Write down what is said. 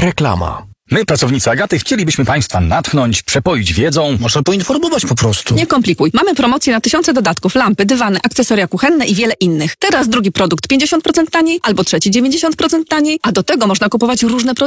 Reklama. My, pracownicy Agaty, chcielibyśmy Państwa natchnąć, przepoić wiedzą. Można poinformować po prostu. Nie komplikuj. Mamy promocję na tysiące dodatków, lampy, dywany, akcesoria kuchenne i wiele innych. Teraz drugi produkt 50% taniej, albo trzeci 90% taniej, a do tego można kupować różne produkty